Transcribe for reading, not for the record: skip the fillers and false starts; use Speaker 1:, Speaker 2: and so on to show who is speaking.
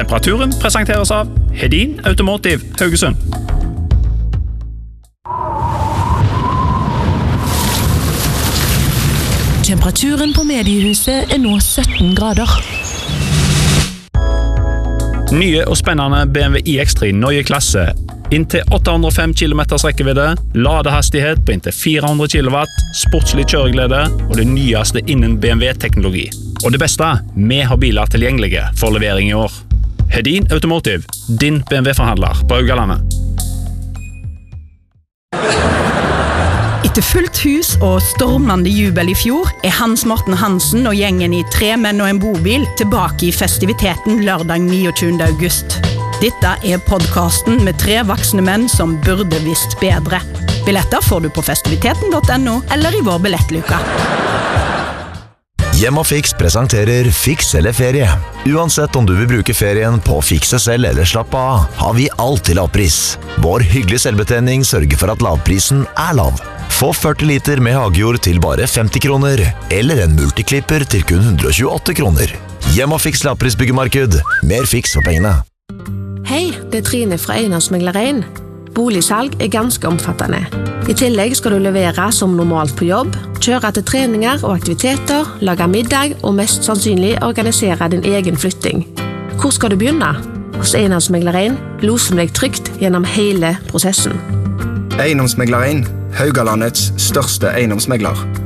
Speaker 1: Temperaturen presenteres av Hedin Automotive Haugesund.
Speaker 2: Temperaturen på mediehuset nå 17 grader.
Speaker 1: Nye og spennende BMW iX3 Neue Klasse. Inntil 805 km rekkevidde, ladehastighet på inntil 400 kW, sportslig kjøreglede og det nyeste innen BMW-teknologi. Og det beste, vi har biler tilgjengelige for levering i år. Hedin Automotive, din BMW-forhandler på Haugalandet.
Speaker 3: Etter fullt hus og stormende jubel i fjor Hans Morten Hansen og gjengen i 3 menn og en bobil tilbake i festiviteten lørdag 29. august. Dette podcasten med 3 voksne menn som burde visst bedre. Billetter får du på festiviteten.no eller i vår billettluka.
Speaker 4: Hjem og Fiks presenterer Fiks eller ferie. Uansett om du vil bruke ferien på å fikse selv eller slappe av, har vi alltid lavpris. Vår hyggelige selvbetjening sørger for at lavprisen lav. Få 40 liter med hagejord til bare 50 kroner, eller en multiklipper til kun 128 kroner. Hjem og Fiks lavprisbyggemarked. Mer fiks for pengene.
Speaker 5: Hei, det Trine fra Eiendomsmegler 1. Boligsalg ganske omfattende. I tillegg skal du levere som normalt på jobb, kjøre til treninger og aktiviteter, lage middag og mest sannsynlig organisere din egen flytting. Hvor skal du begynne? Hos Eiendomsmegler 1 loser deg trygt gjennom hele prosessen.
Speaker 6: Eiendomsmegler 1, Haugalandets største eiendomsmegler.